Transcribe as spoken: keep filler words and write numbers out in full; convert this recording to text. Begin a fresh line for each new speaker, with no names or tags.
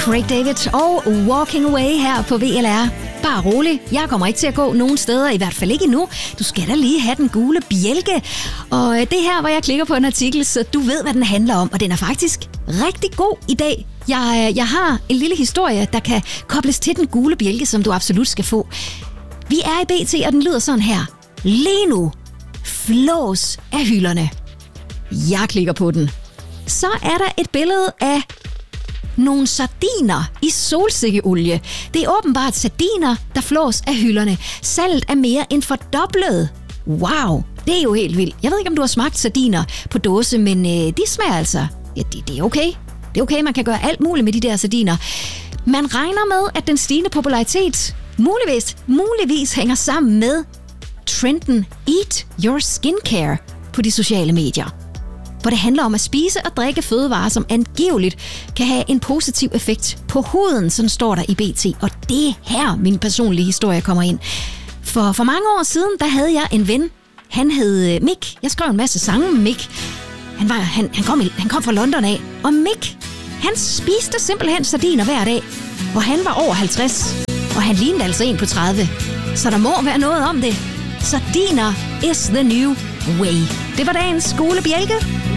Craig David og Walking Away her på V L R. Bare rolig, jeg kommer ikke til at gå nogen steder, i hvert fald ikke endnu. Du skal da lige have den gule bjælke. Og det her, hvor jeg klikker på en artikel, så du ved, hvad den handler om. Og den er faktisk rigtig god i dag. Jeg, jeg har en lille historie, der kan kobles til den gule bjælke, som du absolut skal få. Vi er i B T, og den lyder sådan her. Lige nu flås af hylderne. Jeg klikker på den. Så er der et billede af nogle sardiner i solsikkeolie. Det er åbenbart sardiner, der flås af hylderne. Salget er mere end fordoblet. Wow, det er jo helt vildt. Jeg ved ikke, om du har smagt sardiner på dåse, men øh, de smager altså. Ja, det, det er okay. Det er okay, man kan gøre alt muligt med de der sardiner. Man regner med, at den stigende popularitet muligvis, muligvis hænger sammen med trenden Eat Your Skincare på de sociale medier. Hvor det handler om at spise og drikke fødevarer, som angiveligt kan have en positiv effekt på huden, sådan står der i B T. Og det er her, min personlige historie kommer ind. For, for mange år siden, der havde jeg en ven. Han hed Mick. Jeg skrev en masse sange med Mick. Han, var, han, han, kom, i, han kom fra London af. Og Mick, han spiste simpelthen sardiner hver dag. Og han var over halvtreds. Og han lignede altså en på tredive. Så der må være noget om det. Sardiner is the new way. Det var dagens Gule Bjælke.